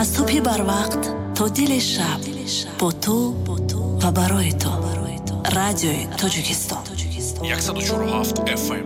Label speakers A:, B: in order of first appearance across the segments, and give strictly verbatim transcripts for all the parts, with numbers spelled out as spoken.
A: аз субҳи барвақт то дили шаб бо ту ва барои ту. Радиои Тоҷикистон
B: яксад و چهار و هفت اف ام.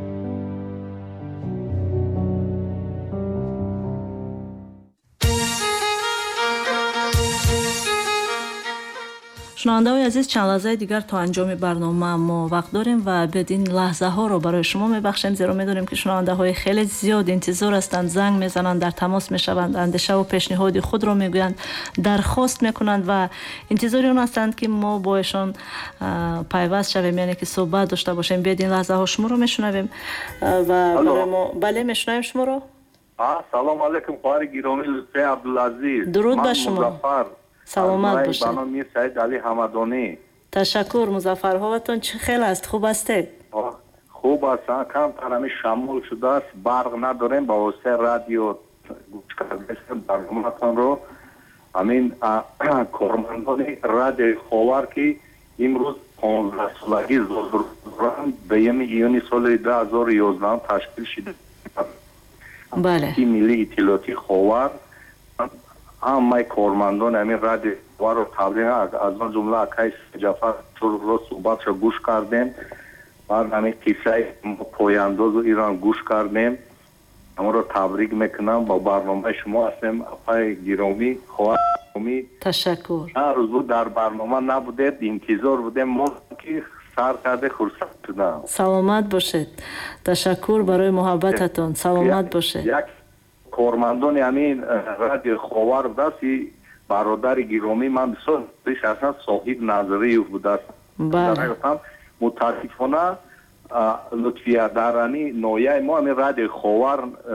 C: шунавандаҳои азиз, чанд лаҳзаи дигар то анҷоми барнома мо вақт дорем ва бедин лаҳзаҳоро барои шумо мебахшем, зеро медонем ки шунавандаҳои хеле зиёд интизор ҳастанд, занг мезананд, дар тамос мешаванд, андешаву пешниҳоди худро мегӯянд, дархост мекунанд ва интизори он ҳастанд ки мо бо эшон пайваст шавем, яъне ки суҳбат дошта бошем. бедин лаҳзаҳо шуморо мешунавем ва барои мо бале мешунавем шуморо.
D: Салом алейкум хоҳари гиромӣ Лутфе Абдулазиз.
C: дуруд ба шумо. саломат бошед.
D: барноми Саид Али Ҳамадонӣ.
C: ташаккур. музаффар, ҳолатон чӣ хел аст? хуб ҳастед?
D: хуб ҳастам. камтар ҳамин шамол шудааст, барқ надорем, ба воситаи радио гӯш кардем барноматонро. ҳамин кормандони радиои Ховар ки имрӯз понздаҳсолагӣ зодуранд дуюми июни соли ду ҳазору ёздаҳ ташкил шуда.
C: бале.
D: Миллии иттилоотии Ховар ҳамаи кормандони ҳамин радиои Ховарро табрик, аз он ҷумла акаи Ҷафар Чӯрухро суҳбатро гӯш кардем. баъд ҳамин қиссаи пояндозу инро гӯш кардем. ҳамаро табрик мекунам. ба барномаи шумо ҳастем. апаи гиромӣ, хоҳари гиромӣ,
C: ташаккур.
D: ҳар рӯз буд дар барнома набудед, интизор будем мо ки сар карде хурсанд шудам.
C: саломат бошед. ташаккур барои муҳаббататон. саломат бошед.
D: кормандони ҳамин радиои Ховар дасти бародари гиромӣ ман бисёр пеш ҳастам соҳиб Назариев будааст.
C: бале.
D: мутаассифона Лутфия дар ҳамин ноҳияи мо ҳамин радиои Ховар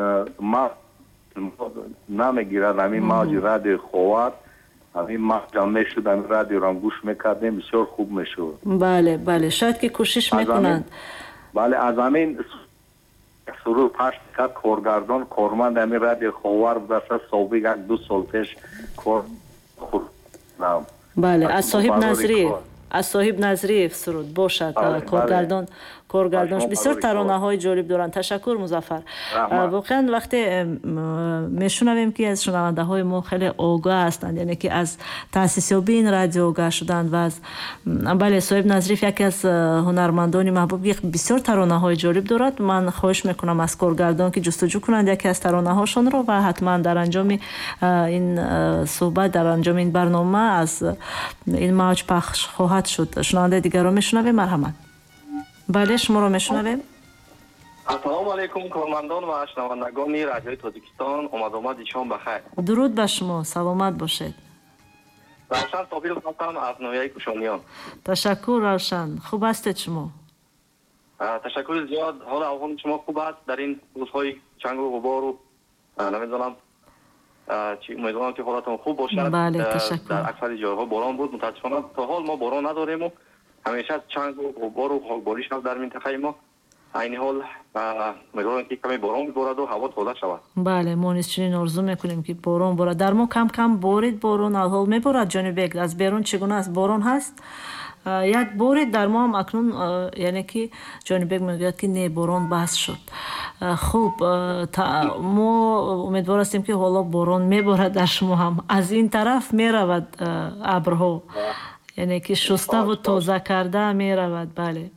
D: намегирад. ҳамин мавҷи радиои Ховар ҳамин маҳҷам мешуд, ҳамин радиоро гӯш мекардем, бисёр хуб мешуд.
C: бале бале, шояд ки кӯшиш мекунанд.
D: бале, аз ҳамин суруд пашт кард коргардон корманд ҳамин радиои Ховар будааст, собиқ як ду сол пеш кор хурдам.
C: бале, аз соҳиб Назриев аз соҳиб Назриев суруд бошад. коргардон коргардонш бисёр таронаҳои ҷолиб доранд. ташаккур музаффар. воқеан вақте мешунавем ки аз шунавандаҳои мо хеле огаҳ ҳастанд, яъне ки аз таъсисёбии ин радио огаҳ шуданд ва аз бале соҳиб Назриев яке аз ҳунармандони маҳбуб бисёр таронаҳои ҷолиб дорад. ман хоҳиш мекунам аз коргардон ки ҷустуҷӯ кунанд яке аз таронаҳошонро ва ҳатман дар анҷоми ин суҳбат, дар анҷоми ин барнома аз ин мавҷ пахш хоҳад шуд. шунавандаи дигарро мешунавем. марҳамат. бале, шуморо мешунавем.
E: ассалому алайкум кормандон ва шунавандагони радиои Тоҷикистон, омадомади шом бахайр.
C: дуруд ба шумо. саломат бошед.
E: равшан собир ҳастам аз ноҳияи Кушониён.
C: ташаккур равшан. хуб ҳастед шумо?
E: ташаккури зиёд. ҳоли аҳволи шумо хуб аст дар ин рӯзҳои чангу ғубору намедонам чӣ умедворам ки ҳолатон хуб бошад.
C: бале, ташаккур.
E: дар аксари ҷойҳо борон буд. мутаассифона то ҳол мо борон надорему. ҳамеша чангу ғубору хокбориш аст дар минтақаи мо. айни ҳол умедворам ки каме борон бибораду ҳаво тоза шавад.
C: бале, мо низ чунин орзу мекунем ки борон борад. дар мо кам кам борид борон, алҳол меборад. ҷонибек, аз берун чӣ гуна аст? борон ҳаст? як борид дар мо ҳам акнун, яъне ки ҷонибек мегӯяд ки не, борон баҳс шуд. хуб, мо умедвор ҳастем ки ҳоло борон меборад дар шумо ҳам. аз ин тараф меравад абрҳо, яъне ки шуставу тоза карда меравад. бале.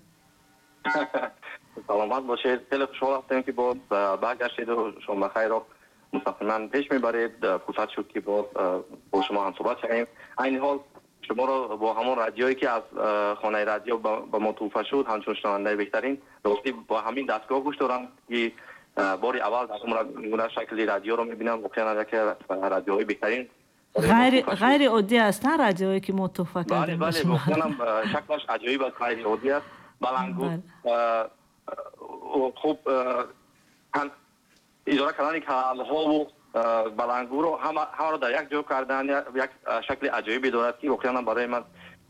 E: саломат бошед. хеле хушҳол ҳастем ки боз баргаштеду шомбахайро мустақиман пеш мебаред. фурсат шуд ки боз бо шумо ҳамсуҳбат шавем. айни ҳол шуморо бо ҳамон радиое ки аз хонаи радио ба мо туҳфа шуд ҳамчун шунавандаи беҳтарин, ростӣ ба ҳамин дастгоҳ гӯш дорам ки бори аввал дар гуна шакли радиоро мебинам. воқеан яке радиоҳои беҳтарин
C: ғайри оддӣ аст на радиое ки мо туҳфа кардем.
E: бале, воқеан шаклаш аҷоиб аст, ғайри оддӣ аст. балангу хуб идора кардани каналҳову балангуро ҳамаро дар як ҷо кардан як шакли аҷоибе дорад ки воқеан барои ман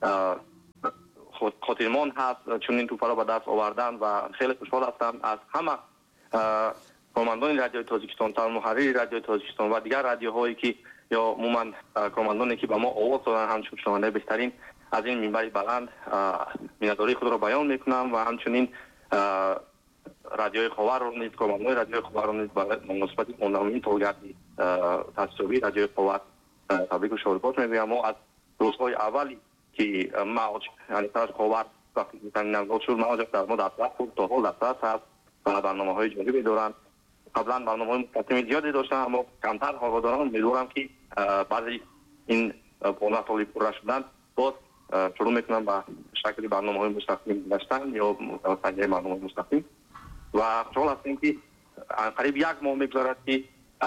E: хотирмон ҳаст чунин туҳфаро ба даст овардан ва хеле хушҳол ҳастам аз ҳама кормандони радиои Тоҷикистон, муҳаррири радиои Тоҷикистон ва дигар радиоҳое ки ё умуман кормандоне ки ба мо овоз доданд ҳамчун шунавандаи беҳтарин, аз ин минбари баланд миннатдории худро баён мекунам ва ҳамчунин радиои Ховарро низ кормандони радиои Ховарро низ ба муносибати монавин толгарди تاسیسیابی رادیوی خاور تبریک و شادباش میگویم. ما از روزهای اولی که موج یعنی طرز خاور وقتی که تامین نزدیک شد موج در ما دسترس بود تا حال دسترس هست و برنامه‌های جالبی دارند. قبلا برنامه‌های متقدم زیادی داشتن اما کمتر هواداران می‌دونم که بعضی این پانزده سالی پوره شدن باز شروع میکنن به شکل برنامه‌های مستقیم داشتن یا تهیه برنامه‌های مستقیم و خوشحال هستیم که قریب یک ماه میگذرد که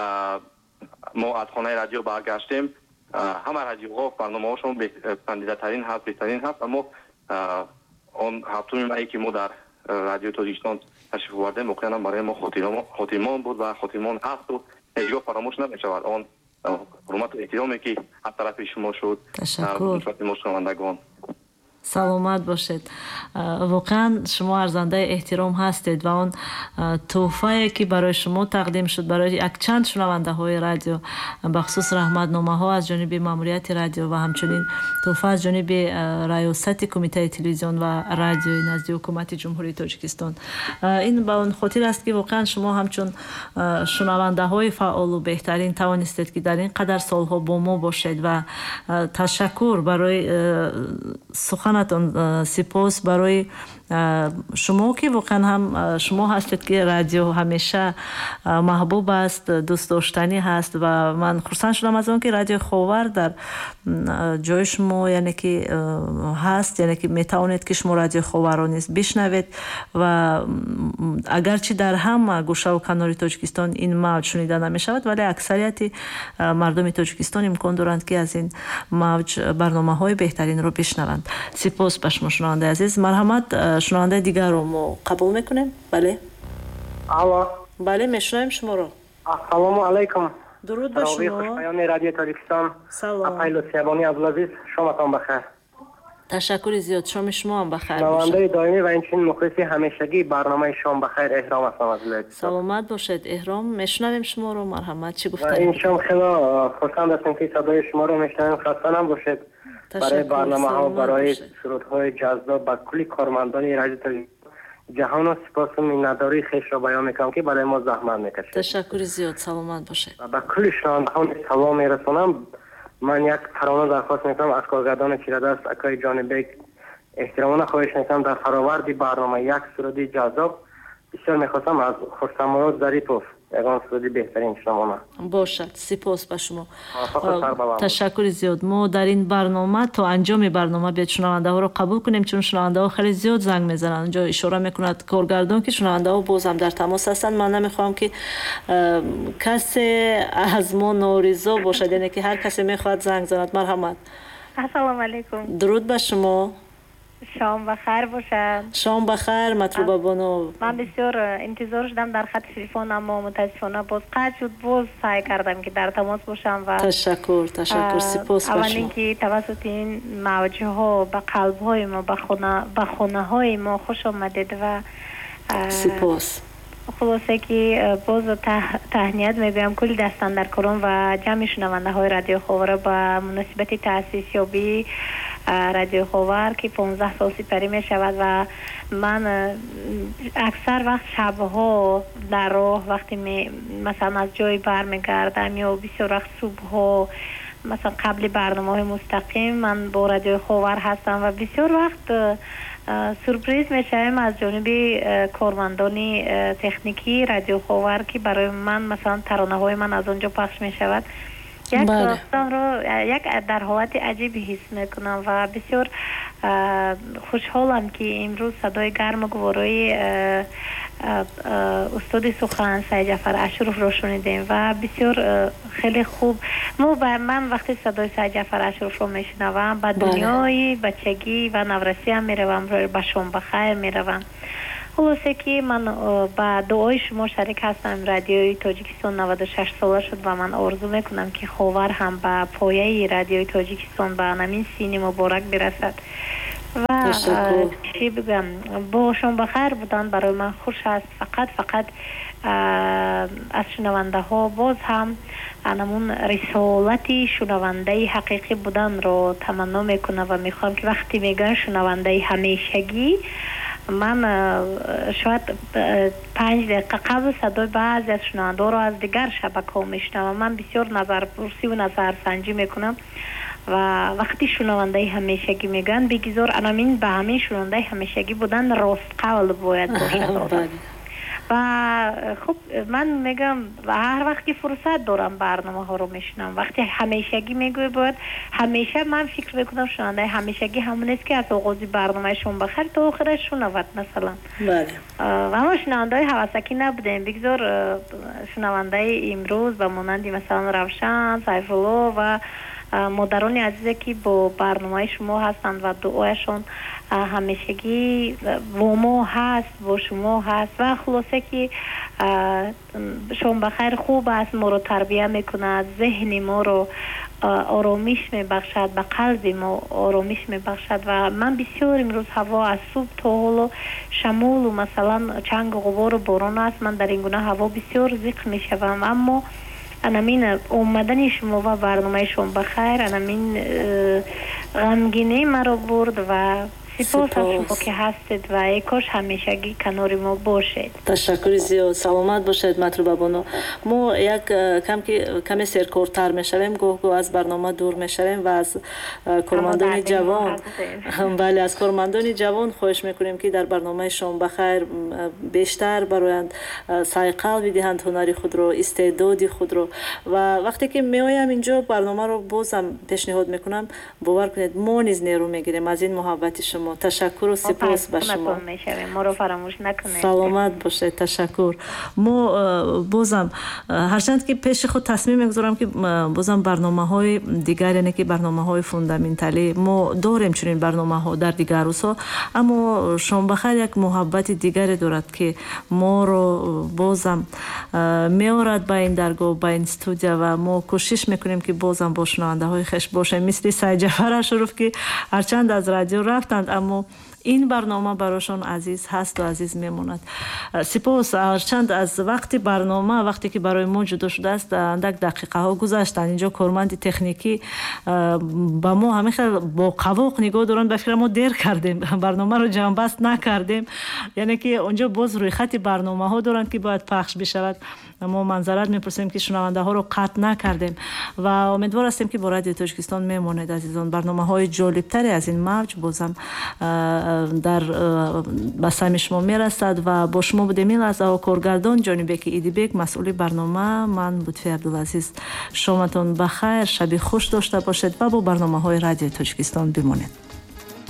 E: ما از خانه رادیو برگشتیم. همه رادیوها برنامه‌هاشون پسندیده ترین هست، بهترین هست، اما آن هفتم می که ما در رادیو تاجیکستان تشریف آوردیم واقعا برای ما خاطرمان بود و خاطرمان هست و هیچگاه فراموش نمی‌شود. آن حرمت و احترامی که از طرف شما شد.
C: تشکر.
E: ما شنوندگان
C: سلامت باشید. واقعا شما ارزنده احترام هستید و اون تحفه‌ای که برای شما تقدیم شد برای یک چند شنونده های رادیو بخصوص رحمتنامه ها از جانب ماموریت رادیو و همچنین تحفه از جانب ریاست کمیته تلویزیون و رادیو نزد حکومت جمهوری تاجیکستان، این با اون خاطر است که واقعا شما همچون شنونده های فعال و بهترین توانستید که در این قدر سالها با ما باشید و تشکر برای سخن سپاس برای شما که واقعا هم شما هستید که رادیو همیشه محبوب است، دوست داشتنی هست و من خرسند شدم از اون که رادیو خاور در جای شما یعنی که هست، یعنی که میتوانید که شما رادیو خاور رو نیست بشنوید و اگرچه در هم گوشه و کنار تاجیکستان این موج شنیده نمیشود ولی اکثریت مردم تاجیکستان امکان دارند که از این موج برنامه های بهترین رو بشنوند. سپاس به شما شنونده عزیز. مرحمت شنونده دیگر رو ما قبول میکنیم. بله
F: الو.
C: بله میشنویم شما رو.
F: السلام علیکم.
C: درود بر شما.
F: خوشایند رادیو تاجیکستان.
C: سلام.
F: اپایلو سیابانی عبدالعزیز، شماتان بخیر.
C: تشکر زیاد. شما شما هم بخیر
F: باشید.
C: باشید.
F: دائمی و اینچنین مخلص همیشگی برنامه شام بخیر احرام هستم از ولایت.
C: سلامت باشید. احرام میشنویم شما رو. مرحمت. چی گفتید؟
F: این شام خیلی خوشحال هستم که صدای شما رو میشنویم. خسته نباشید. برای برنامه ها برای سرودهای جذاب با کلی کارمندان رادیو جهان و سپاس و مینتداری خیش را بیان میکنم که برای ما زحمت میکشید.
C: تشکر زیاد. سلامت باشید.
F: و با کلی شنوندگان سلام میرسونم. من یک ترانه درخواست میکنم از کارگردان چیره‌دست اکای جان بیگ احترامانه خواهش میکنم در فراورد برنامه یک سرودی جذاب بسیار میخواستم از خورسمراد ظریفوف یگان سرودی بهترین شنوانه
C: باشد. سپاس به شما. تشکر زیاد. ما در این برنامه تا انجام برنامه بیاد شنونده ها رو قبول کنیم چون شنونده ها خیلی زیاد زنگ میزنن. اونجا اشاره میکند کارگردان که شنونده ها باز هم در تماس هستند. من نمیخوام که کسی از ما نارضا باشد، یعنی که هر کسی میخواد زنگ زند. مرحمت.
G: السلام علیکم.
C: درود به شما.
G: شام بخیر باشد.
C: شام بخیر مطلوبه بانو.
G: من بسیار انتظار شدم در خط تلفن اما متاسفانه باز قطع شد. باز سعی کردم که در تماس باشم و
C: تشکر تشکر سپاس به شما.
G: اولین که توسط این موجه ها به قلب های ما به خونه به خونه های ما خوش آمدید و
C: سپاس.
G: خلاصه که باز تهنیت میگویم کل دستاندرکاران و جمع شنونده های رادیو خاور به مناسبت تأسیس یابی رادیو خاور که پانزده سال سپری می شود و من اکثر وقت شبها در راه وقتی می مثلا از جای بر می گردم یا بسیار وقت صبح ها مثلا قبل برنامه های مستقیم من با رادیو خاور هستم و بسیار وقت سورپریز می شویم از جانب کارمندان تکنیکی رادیو خاور که برای من مثلا ترانه های من از اونجا پخش می شود. یک داستان رو یک در حالت عجیبی حس میکنم و بسیار خوشحالم که امروز صدای گرم و گوارای استاد سخن سید جعفر اشرف رو شنیدیم و بسیار خیلی خوب. ما من وقتی صدای سید جعفر اشرف رو میشنوم به دنیای بچگی و نورسی هم میروم، به شام بخیر میروم. خلاصه که من با دعای شما شریک هستم. رادیوی تاجیکستان نود و شش ساله شد و من آرزو میکنم که خاور هم به پایه رادیوی تاجیکستان به همین سینی مبارک برسد و چی بگم با شما بخیر بودن برای من خوش است. فقط فقط از شنونده ها باز هم انمون رسالتی شنونده حقیقی بودن رو تمنا میکنم و میخوام که وقتی میگن شنونده همیشگی من شاید پنج دقیقه قبل صدای بعضی از شنونده رو از دیگر شبکه ها میشنوم. من بسیار نظر پرسی و نظر سنجی میکنم و وقتی شنونده همیشگی میگن بگذار انامین به همین شنونده همیشگی بودن راست قول باید باشه. و خب من میگم و هر وقتی فرصت دارم برنامه ها رو میشنم. وقتی همیشگی میگوی باید همیشه من فکر میکنم شنونده همیشگی همون است که از آغاز برنامه شون بخیر تا آخرش شنود مثلا. بله. و ما شنونده های حواسکی نبودیم. بگذار شنونده امروز به مانندی مثلا روشن، سیفالله و مادران عزیزی که با برنامه شما هستند و دعایشون همیشگی با ما هست، با شما هست و خلاصه که شما بخیر خوب است، ما رو تربیه میکند، ذهن ما رو آرامش میبخشد، به قلب ما آرامش میبخشد و من بسیار امروز هوا از صبح تا حالا شمول و مثلا چنگ و غبار و باران است. من در این گونه هوا بسیار زیق میشوم، اما انامین اومدن شما و برنامه شما بخیر انامین غمگینی مرا برد و سپاس از شما که هستید و ای کاش همیشگی کنار ما باشید.
C: تشکر زیاد. سلامت باشید مطلوب بانو. ما یک کم کمی سرکورتر میشویم، گوه گوه از برنامه دور میشویم و از کارمندان جوان بله از کارمندان جوان خواهش میکنیم که در برنامه شما بخیر بیشتر برایند سعی قلب بدهند هنری خود رو، استعدادی خود رو و وقتی که میایم اینجا برنامه رو بازم پیشنهاد میکنم باور کنید ما نیز نیرو میگیریم از این محبت شما. تشکر و سپاس به شما.
G: ما رو فراموش نکنید.
C: سلامت باشید. تشکر. ما بازم هرچند که پیش خود تصمیم میگذارم که بازم برنامه‌های دیگر یعنی که برنامه‌های فوندامنتالی ما داریم چنین برنامه‌ها در دیگر روزها، اما شما بخیر یک محبت دیگری دارد که ما رو بازم میارد به این درگاه به این استودیو و ما کوشش میکنیم که بازم با شنونده‌های خوش باشیم. مثل سید جعفر اشرف که هرچند از رادیو رفتند اما این برنامه براشون عزیز هست و عزیز میموند. سپاس. هرچند از وقتی برنامه وقتی که برای ما جدا شده است اندک دقیقه ها گذشتن. اینجا کارمند تکنیکی با ما همه خیلی با قواق نگاه دارن، به فکر ما دیر کردیم برنامه رو جمع بست نکردیم، یعنی که اونجا باز روی خط برنامه ها دارن که باید پخش بشود. ما منظرت میپرسیم که شنونده ها رو قطع نکردیم و امیدوار هستیم که با رادیو تاجیکستان میمونید عزیزان. برنامه های جالب تری از این موج بازم در بسام شما میرسد و با شما بودیم از کارگردان جانبک ایدیبک مسئول برنامه من لطفی عبدالعزیز. شامتون بخیر، شب خوش داشته باشید و با برنامه های رادیو تاجیکستان بمانید.